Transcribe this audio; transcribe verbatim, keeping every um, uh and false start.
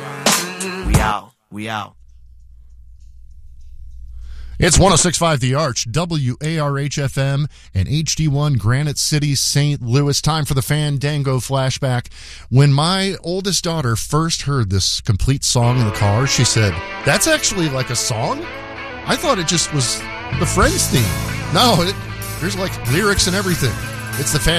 We out. We out. It's one oh six point five The Arch, W A R H F M, and H D one Granite City, Saint Louis. Time for the Fandango flashback. When my oldest daughter first heard this complete song in the car, she said, "That's actually like a song? I thought it just was the Friends theme." No, it, there's like lyrics and everything. It's the Fandango.